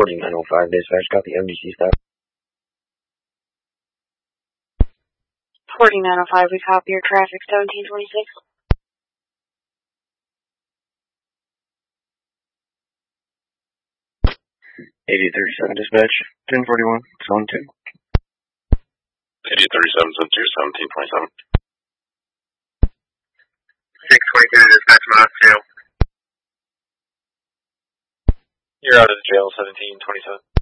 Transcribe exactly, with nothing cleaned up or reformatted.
forty-nine oh five, dispatch, got the M D C stop. forty-nine oh five, we copy your traffic, seventeen twenty-six. eighty thirty-seven, dispatch, ten forty-one, zone two. eighty thirty-seven, zone two, seventeen twenty-seven. six twenty-two, dispatch, Moss jail. You're out of the jail, seventeen twenty-seven.